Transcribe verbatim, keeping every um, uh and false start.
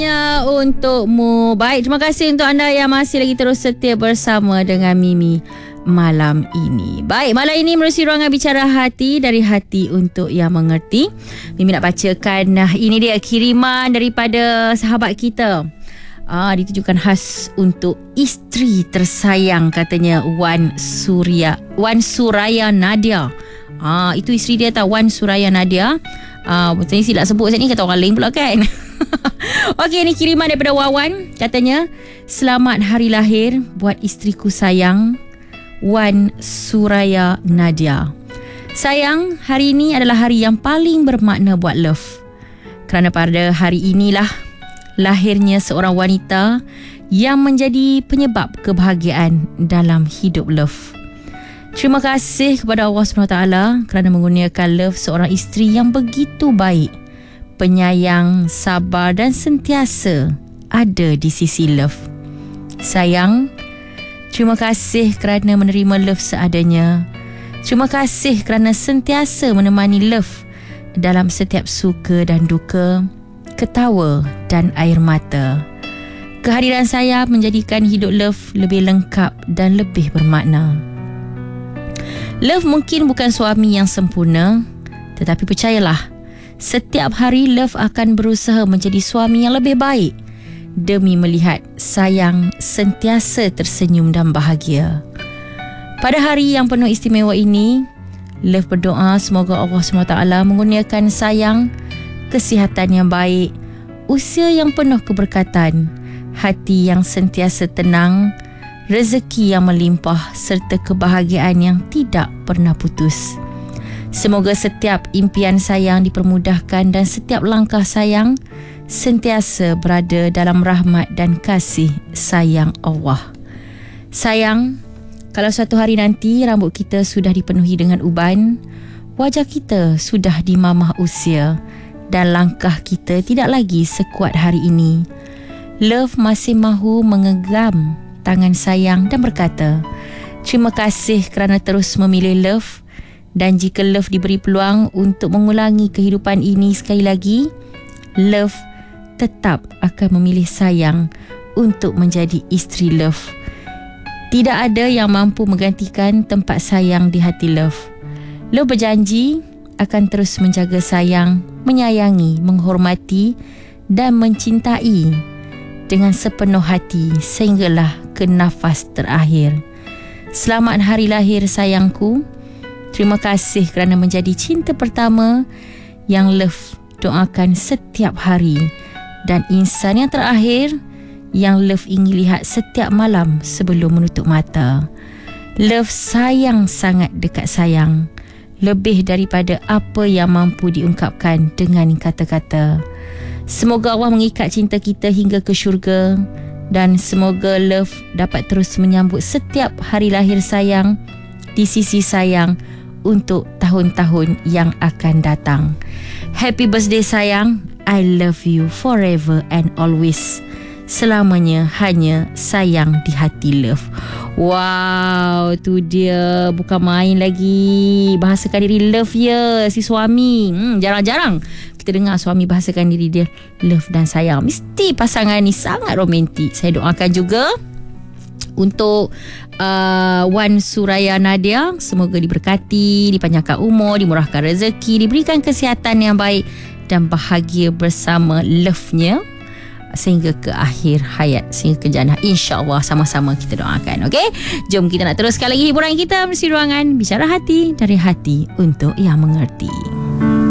Ya, untukmu. Baik, terima kasih untuk anda yang masih lagi terus setia bersama dengan Mimi malam ini. Baik, malam ini menerusi ruangan bicara hati, dari hati untuk yang mengerti. Mimi nak bacakan, nah ini dia kiriman daripada sahabat kita. Ah, ditujukan khas untuk isteri tersayang, katanya Wan Surya, Wan Suraya Nadia. Ah, itu isteri dia tahu, Wan Suraya Nadia. Ah, betul ni silap sebut saya ni, kata orang lain pula kan. Okey, ni kiriman daripada Wawan. Katanya, selamat hari lahir buat isteriku sayang, Wan Suraya Nadia. Sayang, hari ini adalah hari yang paling bermakna buat Love. Kerana pada hari inilah lahirnya seorang wanita yang menjadi penyebab kebahagiaan dalam hidup Love. Terima kasih kepada Allah subhanahu wa taala kerana mengurniakan Love seorang isteri yang begitu baik, penyayang, sabar dan sentiasa ada di sisi Love. Sayang, terima kasih kerana menerima Love seadanya. Terima kasih kerana sentiasa menemani Love dalam setiap suka dan duka, ketawa dan air mata. Kehadiran saya menjadikan hidup Love lebih lengkap dan lebih bermakna. Love mungkin bukan suami yang sempurna, tetapi percayalah, setiap hari Love akan berusaha menjadi suami yang lebih baik demi melihat sayang sentiasa tersenyum dan bahagia. Pada hari yang penuh istimewa ini, Love berdoa semoga Allah subhanahu wa taala mengurniakan sayang, kesihatan yang baik, usia yang penuh keberkatan, hati yang sentiasa tenang, rezeki yang melimpah serta kebahagiaan yang tidak pernah putus. Semoga setiap impian sayang dipermudahkan dan setiap langkah sayang sentiasa berada dalam rahmat dan kasih sayang Allah. Sayang, kalau suatu hari nanti rambut kita sudah dipenuhi dengan uban, wajah kita sudah dimamah usia dan langkah kita tidak lagi sekuat hari ini, Love masih mahu menggenggam tangan sayang dan berkata, terima kasih kerana terus memilih Love. Dan jika Love diberi peluang untuk mengulangi kehidupan ini sekali lagi, Love tetap akan memilih sayang untuk menjadi isteri Love. Tidak ada yang mampu menggantikan tempat sayang di hati Love. Love berjanji akan terus menjaga sayang, menyayangi, menghormati dan mencintai dengan sepenuh hati sehinggalah ke nafas terakhir. Selamat hari lahir sayangku. Terima kasih kerana menjadi cinta pertama yang Love doakan setiap hari dan insan yang terakhir yang Love ingin lihat setiap malam sebelum menutup mata. Love sayang sangat dekat sayang, lebih daripada apa yang mampu diungkapkan dengan kata-kata. Semoga Allah mengikat cinta kita hingga ke syurga dan semoga Love dapat terus menyambut setiap hari lahir sayang di sisi sayang untuk tahun-tahun yang akan datang. Happy birthday sayang. I love you forever and always. Selamanya hanya sayang di hati Love. Wow, tu dia, bukan main lagi. Bahasakan diri Love ya, si suami. Hmm, jarang-jarang kita dengar suami bahasakan diri dia Love dan sayang. Mesti pasangan ni sangat romantik. Saya doakan juga untuk uh, Wan Suraya Nadia, semoga diberkati, dipanjangkan umur, dimurahkan rezeki, diberikan kesihatan yang baik dan bahagia bersama Love-nya sehingga ke akhir hayat, sehingga ke jannah. InsyaAllah sama-sama kita doakan. Okey, jom kita nak teruskan lagi hiburan kita melalui ruangan bicara hati, dari hati untuk yang mengerti.